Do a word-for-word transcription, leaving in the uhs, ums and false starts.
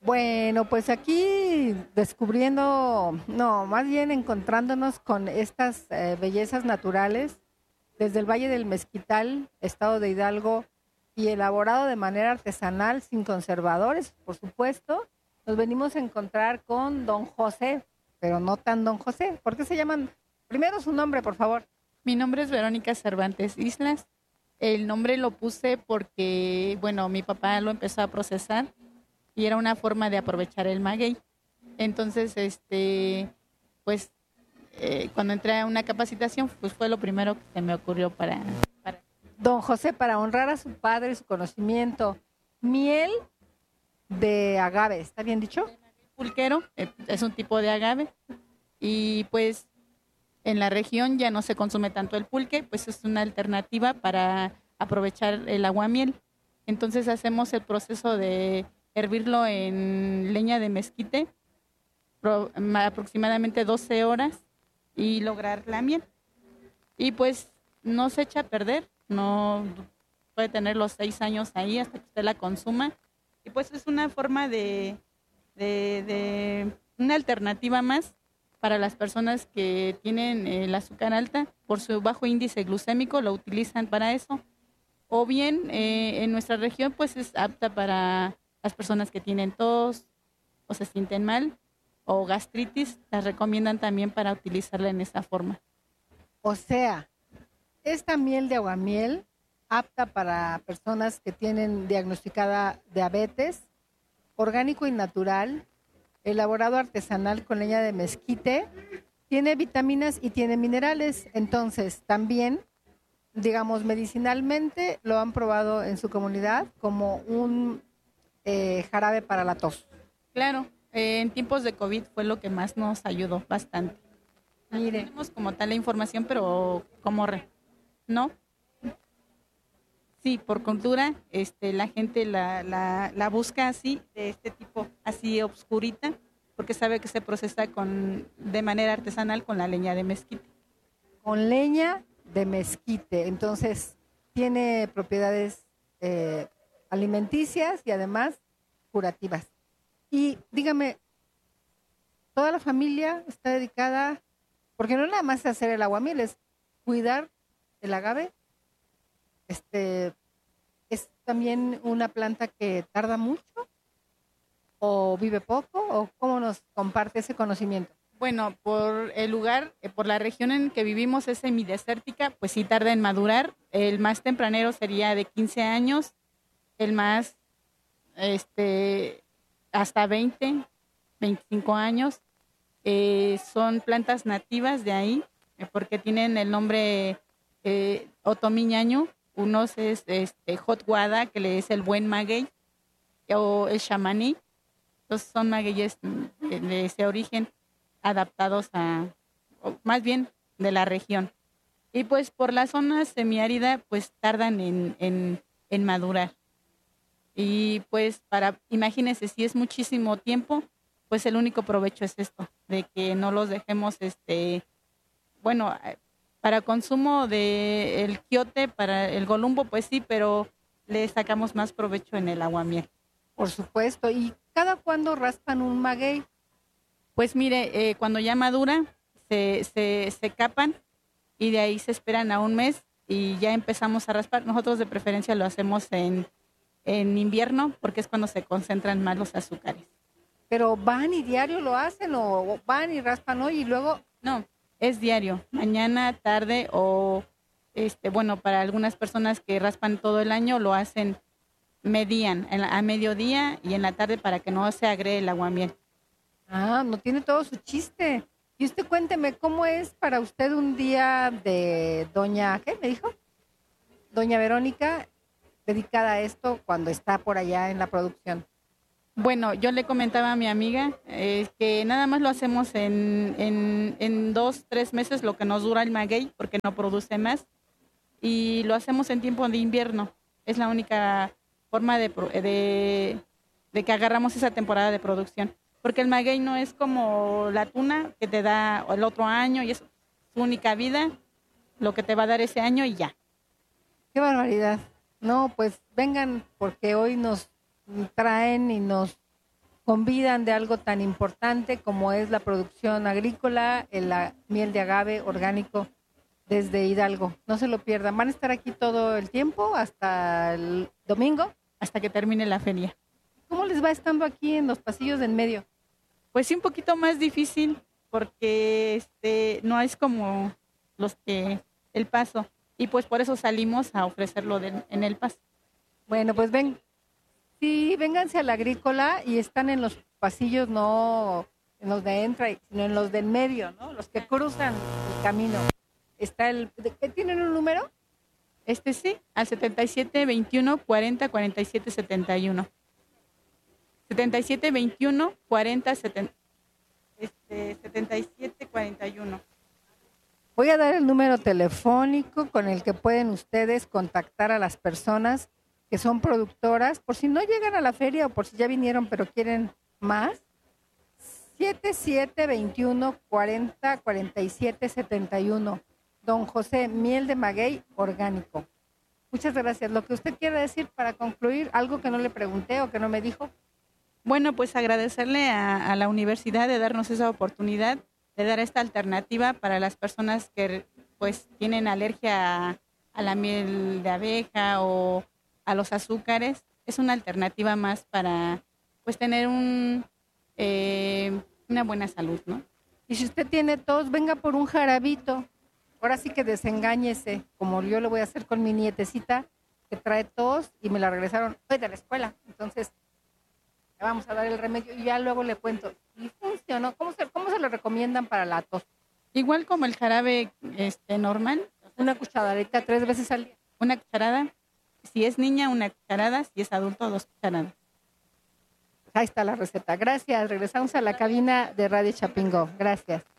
Bueno, pues aquí descubriendo, no, más bien encontrándonos con estas eh, bellezas naturales desde el Valle del Mezquital, estado de Hidalgo, y elaborado de manera artesanal, sin conservadores, por supuesto, nos venimos a encontrar con don José, pero no tan don José. ¿Por qué se llaman? Primero su nombre, por favor. Mi nombre es Verónica Cervantes Islas. El nombre lo puse porque, bueno, mi papá lo empezó a procesar y era una forma de aprovechar el maguey. Entonces, este, pues, eh, cuando entré a una capacitación, pues fue lo primero que se me ocurrió para, para... Don José, para honrar a su padre y su conocimiento, miel de agave, ¿está bien dicho? Pulquero, eh, es un tipo de agave y pues en la región ya no se consume tanto el pulque, pues es una alternativa para aprovechar el aguamiel. Entonces hacemos el proceso de hervirlo en leña de mezquite, pro, aproximadamente doce horas y lograr la miel. Y pues no se echa a perder, no puede tener los seis años ahí hasta que usted la consuma. Y pues es una forma de, de, de una alternativa más para las personas que tienen el azúcar alta, por su bajo índice glucémico, lo utilizan para eso. O bien, eh, en nuestra región, pues es apta para las personas que tienen tos o se sienten mal o gastritis, las recomiendan también para utilizarla en esa forma. O sea, esta miel de aguamiel, apta para personas que tienen diagnosticada diabetes, orgánico y natural, elaborado artesanal con leña de mezquite, tiene vitaminas y tiene minerales. Entonces, también, digamos, medicinalmente lo han probado en su comunidad como un eh, jarabe para la tos. Claro, eh, en tiempos de COVID fue lo que más nos ayudó bastante. Mire, Tenemos como tal la información, pero como re, ¿no? Sí, por cultura, este, la gente la, la, la busca así, de este tipo, así obscurita, porque sabe que se procesa con, de manera artesanal con la leña de mezquite. con leña de mezquite. Entonces, tiene propiedades eh, alimenticias y además curativas. Y dígame, ¿toda la familia está dedicada? Porque no nada más hacer el aguamiel, es cuidar el agave. Este, ¿es también una planta que tarda mucho o vive poco o cómo nos comparte ese conocimiento? Bueno, por el lugar, eh, por la región en que vivimos es semidesértica, pues sí tarda en madurar. El más tempranero sería de quince años, el más, este, hasta veinte, veinticinco años. Eh, son plantas nativas de ahí, eh, porque tienen el nombre eh, otomiñaño. Unos es este, hot guada, que le es el buen maguey, o el chamaní. Entonces son magueyes mm, de, de ese origen, adaptados a, o más bien de la región. Y pues por la zona semiárida, pues tardan en, en, en madurar. Y pues para, imagínense, si es muchísimo tiempo, pues el único provecho es esto, de que no los dejemos, este, bueno, eh, para consumo de el quiote, para el golumbo, pues sí, pero le sacamos más provecho en el aguamiel. Por supuesto. ¿Y cada cuándo raspan un maguey? Pues mire, eh, cuando ya madura, se, se, se capan y de ahí se esperan a un mes y ya empezamos a raspar. Nosotros de preferencia lo hacemos en, en invierno porque es cuando se concentran más los azúcares. ¿Pero van y diario lo hacen o van y raspan hoy y luego? No, es diario, mañana, tarde o, este, bueno, para algunas personas que raspan todo el año lo hacen, medían en la- a mediodía y en la tarde para que no se agregue el aguamiel. Ah, no tiene todo su chiste. Y usted cuénteme, ¿cómo es para usted un día de doña, ¿qué me dijo? Doña Verónica, dedicada a esto cuando está por allá en la producción? Bueno, yo le comentaba a mi amiga eh, que nada más lo hacemos en, en, en dos, tres meses lo que nos dura el maguey porque no produce más y lo hacemos en tiempo de invierno. Es la única forma de, pro- de, de que agarramos esa temporada de producción. Porque el maguey no es como la tuna que te da el otro año y es su única vida, lo que te va a dar ese año y ya. ¡Qué barbaridad! No, pues vengan porque hoy nos traen y nos con vida de algo tan importante como es la producción agrícola, el- la miel de agave orgánico desde Hidalgo. No se lo pierdan. Van a estar aquí todo el tiempo hasta el domingo. hasta que termine la feria. ¿Cómo les va estando aquí en los pasillos del medio? Pues sí, un poquito más difícil porque este no es como los que el Paso y pues por eso salimos a ofrecerlo de- en el Paso. Bueno, pues ven, sí, vénganse a la agrícola y están en los pasillos, no en los de entra, sino en los del medio, ¿no? Los que cruzan el camino. Está el, ¿de qué tienen un número? Este sí, al setenta y siete veintiuno cuarenta cuarenta y siete setenta y uno. setenta y siete veintiuno cuarenta setenta, este, setenta y siete cuarenta y uno. Voy a dar el número telefónico con el que pueden ustedes contactar a las personas que son productoras, por si no llegan a la feria o por si ya vinieron pero quieren más. setenta y siete veintiuno cuarenta cuarenta y siete setenta y uno. Don José, miel de maguey orgánico. Muchas gracias. Lo que usted quiera decir para concluir, algo que no le pregunté o que no me dijo. Bueno, pues agradecerle a, a la universidad de darnos esa oportunidad, de dar esta alternativa para las personas que pues tienen alergia a, a la miel de abeja o a los azúcares. Es una alternativa más para pues tener un, eh, una buena salud, ¿no? Y si usted tiene tos, venga por un jarabito. Ahora sí que desengáñese, como yo lo voy a hacer con mi nietecita que trae tos y me la regresaron hoy de la escuela. Entonces, le vamos a dar el remedio y ya luego le cuento. Y funcionó. ¿Cómo se, cómo se lo recomiendan para la tos? Igual como el jarabe este, normal, Una cucharadita tres veces al día. una cucharada. Si es niña, una cucharada. Si es adulto, dos cucharadas. Ahí está la receta. Gracias. Regresamos a la cabina de Radio Chapingo. Gracias.